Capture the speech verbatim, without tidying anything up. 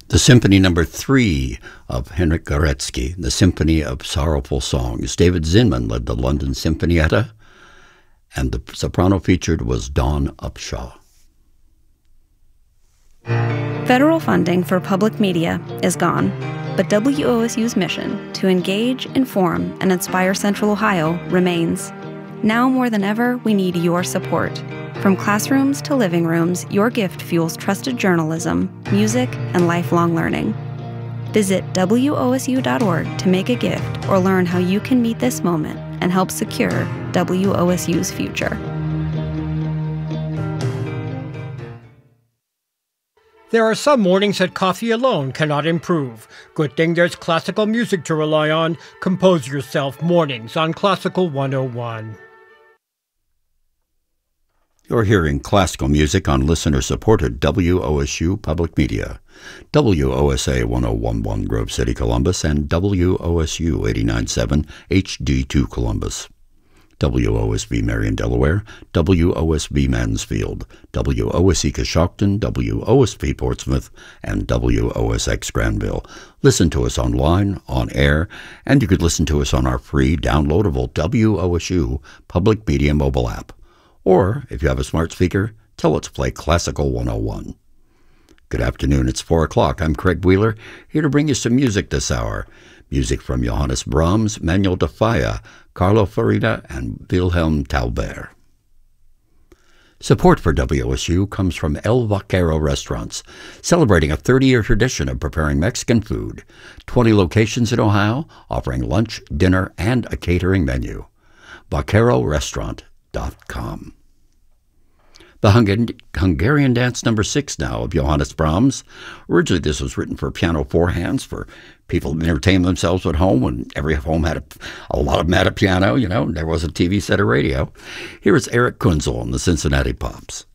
The Symphony Number Three of Henryk Górecki, the Symphony of Sorrowful Songs. David Zinman led the London Sinfonietta, and the soprano featured was Dawn Upshaw. Federal funding for public media is gone, but W O S U's mission to engage, inform, and inspire Central Ohio remains. Now more than ever, we need your support. From classrooms to living rooms, your gift fuels trusted journalism, music, and lifelong learning. Visit W O S U dot org to make a gift or learn how you can meet this moment and help secure W O S U's future. There are some mornings that coffee alone cannot improve. Good thing there's classical music to rely on. Compose yourself mornings on Classical one oh one. You're hearing classical music on listener-supported W O S U Public Media, W O S A one oh one point one Grove City, Columbus, and W O S U eighty-nine point seven H D two Columbus, W O S B Marion, Delaware, W O S B Mansfield, W O S E Coshocton, W O S B Portsmouth, and W O S X Granville. Listen to us online, on air, and you could listen to us on our free downloadable W O S U Public Media mobile app. Or, if you have a smart speaker, tell it to play Classical one oh one. Good afternoon, it's four o'clock. I'm Craig Wheeler, here to bring you some music this hour. Music from Johannes Brahms, Manuel de Falla, Carlo Farina, and Wilhelm Thalberg. Support for W O S U comes from El Vaquero Restaurants, celebrating a thirty-year tradition of preparing Mexican food. twenty locations in Ohio, offering lunch, dinner, and a catering menu. vaquero restaurant dot com. The Hunga- Hungarian Dance Number Six now of Johannes Brahms. Originally, this was written for piano four hands for people to entertain themselves at home when every home had a, a lot of them had a piano, you know, and there was a T V set or radio. Here is Eric Kunzel and the Cincinnati Pops.